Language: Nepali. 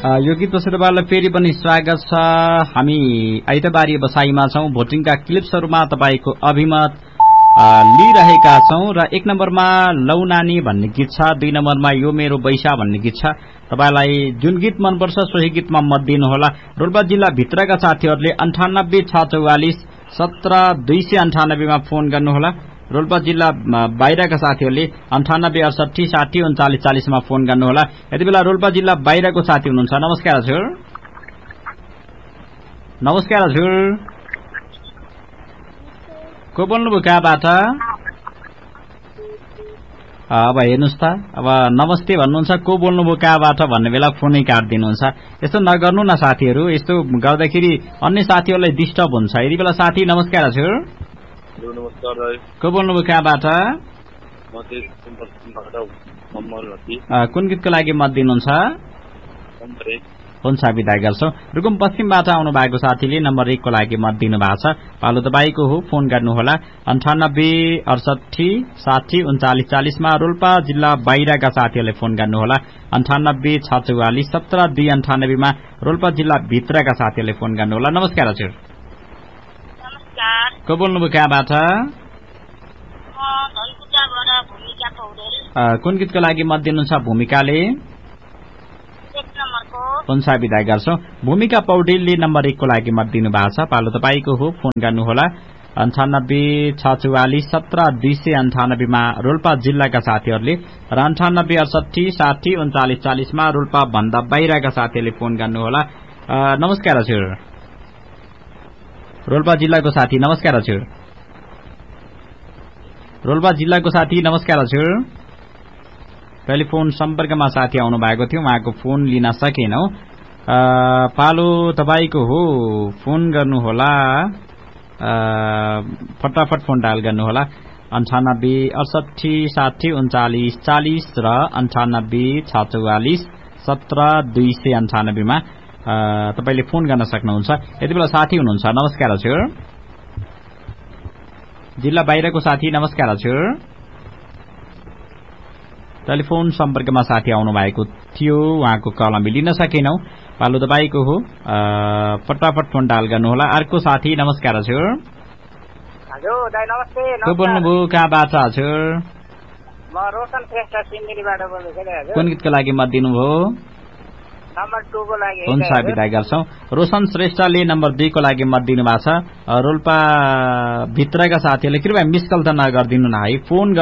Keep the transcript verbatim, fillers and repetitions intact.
यो गीत तपाईँलाई फेरि पनि स्वागत छ। हामी आइतबारी बसाइमा छौं। भोटिङका क्लिप्सहरूमा तपाईँको अभिमत लिइरहेका छौं र एक नम्बरमा लौ नानी भन्ने गीत छ, दुई नम्बरमा यो मेरो बैसा भन्ने गीत छ। तपाईलाई जुन गीत मनपर्छ सोही गीतमा मत दिनुहोला। रोल्पा जिल्ला भित्रका साथीहरूले अन्ठानब्बे छ चौवालिस सत्र दुई सय अन्ठानब्बेमा फोन गर्नुहोला। रोल्पा जिल्ला बाहिरका साथीहरूले अन्ठानब्बे अडसठी साठी उन्चालिस चालिसमा फोन गर्नुहोला। यति बेला रोल्पा जिल्ला बाहिरको साथी हुनुहुन्छ। नमस्कार हजुर। नमस्कार हजुर। को बोल्नुभयो कहाँबाट? अब हेर्नुहोस् त, अब नमस्ते भन्नुहुन्छ, को बोल्नुभयो कहाँबाट भन्ने बेला फोनै काटिदिनुहुन्छ। यस्तो नगर्नु न साथीहरू, यस्तो गर्दाखेरि अन्य साथीहरूलाई डिस्टर्ब हुन्छ। यति बेला साथी नमस्कार हजुर। नमस्कार। को बोल्नुभयो कहाँबाट? कुन गीतको लागि मत दिनुहुन्छ? हुन्छ विदा गर्छौं। रुकुम पश्चिमबाट आउनु भएको साथीले नम्बर एक को लागि मत दिनु भएको छ। पालो तपाईँको हो, फोन गर्नुहोला अन्ठानब्बे अडसठी साठी उन्चालिस चालिसमा। रोल्पा जिल्ला बाहिरका साथीहरूले फोन गर्नुहोला अन्ठानब्बे छ चौवालिस सत्र दुई अन्ठानब्बेमा। रोल्पा जिल्ला भित्रका साथीहरूले फोन गर्नुहोला। नमस्कार हजुर। को बोल्नुभयो कहाँबाट? कुन गीतको लागि मत दिनुहुन्छ भूमिकाले? हुन्छ विदा गर्छौं। भूमिका पौडेलले नम्बर एक को लागि मत दिनु भएको छ। पालो तपाईँको हो, फोन गर्नुहोला अन्ठानब्बे छ चौवालिस सत्र दुई सय अन्ठानब्बेमा। रोल्पा जिल्लाका साथीहरूले र अन्ठानब्बे अडसठी साठी उन्चालिस चालिसमा। रोल्पा भन्दा बाहिरका साथीहरूले फोन गर्नुहोला। नमस्कार हजुर। रोल्पा जिल्लाको साथी नमस्कार हजुर। रोल्पा जिल्लाको साथी नमस्कार हजुर। टेलिफोन सम्पर्कमा साथी आउनु भएको थियो, उहाँको फोन लिन सकेनौ। पालो तपाईँको हो, फोन गर्नुहोला। फटाफट फोन डायल गर्नुहोला अन्ठानब्बे अडसठी साठी उन्चालिस चालिस र अन्ठानब्बे छ चौवालिस सत्र दुई सय अन्ठानब्बेमा तपाईले फोन गर्न सक्नुहुन्छ। यति बेला साथी हुनुहुन्छ। नमस्कार हजुर। जिल्ला बाहिरको साथी नमस्कार हजुर। टेलिफोन सम्पर्कमा साथी आउनु भएको थियो, उहाँको कल हामी लिन सकेनौ। पालो तपाईँको हो, फटाफट फोन डायल गर्नुहोला। अर्को साथी नमस्कार हजुर। हजुर दाइ नमस्ते। को बोल्नुभयो कहाँबाट हजुर? म रोशन श्रेष्ठ सिन्धुलीबाट बोल्दैछु हजुर। कुन गीतको लागि मत दिनुभयो? नम्बर टू को लागि। हुन्छ विदा गर्छौं। रोशन श्रेष्ठले नम्बर दुई को लागि मत दिनु भएको छ। रोल्पा भित्रका साथीहरूले कृपया मिस कल त नगरिदिनु न है, फोन